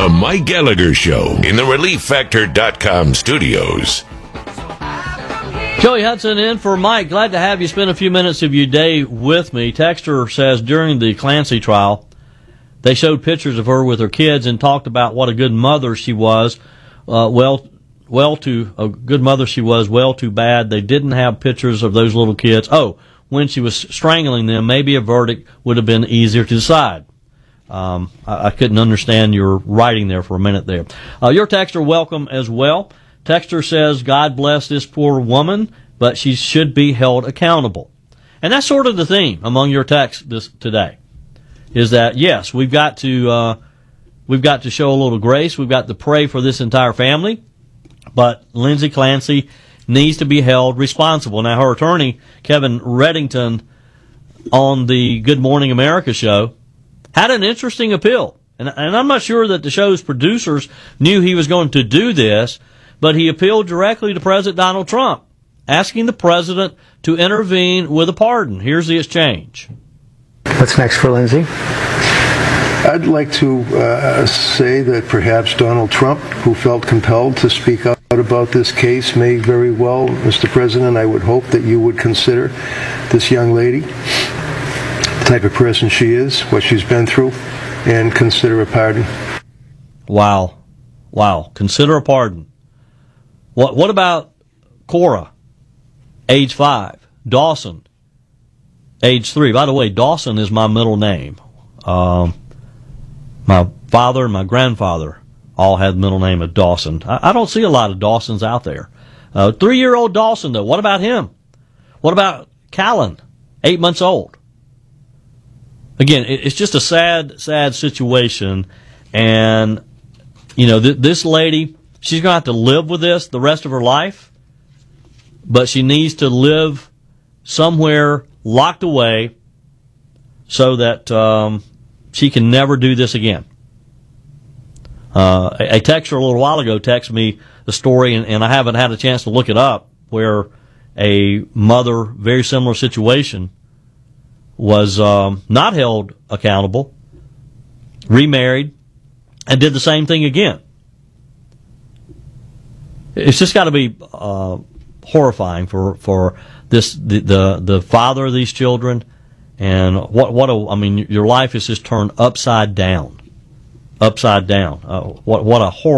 The Mike Gallagher Show in the ReliefFactor.com studios. Joey Hudson in for Mike. Glad to have you spend a few minutes of your day with me. Texter says during the Clancy trial, they showed pictures of her with her kids and talked about what a good mother she was. A good mother she was. Well, too bad they didn't have pictures of those little kids. Oh, when she was strangling them, maybe a verdict would have been easier to decide. I couldn't understand your writing there for a minute there. Your texter, welcome as well. Texter says, God bless this poor woman, but she should be held accountable. And that's sort of the theme among your texts today, is that, yes, we've got to show a little grace. We've got to pray for this entire family. But Lindsay Clancy needs to be held responsible. Now, her attorney, Kevin Reddington, on the Good Morning America show, had an interesting appeal. And I'm not sure that the show's producers knew he was going to do this, but he appealed directly to President Donald Trump, asking the president to intervene with a pardon. Here's the exchange. What's next for Lindsay? I'd like to say that perhaps Donald Trump, who felt compelled to speak out about this case, may very well, Mr. President, I would hope that you would consider this young lady, the type of person she is, what she's been through, and consider a pardon. Wow. Consider a pardon. What about Cora, age 5, Dawson, age 3? By the way, Dawson is my middle name. My father and my grandfather all had the middle name of Dawson. I don't see a lot of Dawsons out there. 3-year-old Dawson, though, what about him? What about Callan, 8 months old? Again, it's just a sad situation. And, this lady, she's going to have to live with this the rest of her life. But she needs to live somewhere locked away so that she can never do this again. A texter a little while ago texted me the story, and I haven't had a chance to look it up, where a mother, very similar situation, was not held accountable, remarried, and did the same thing again. It's just got to be horrifying for this the father of these children. And your life is just turned upside down. What a horrible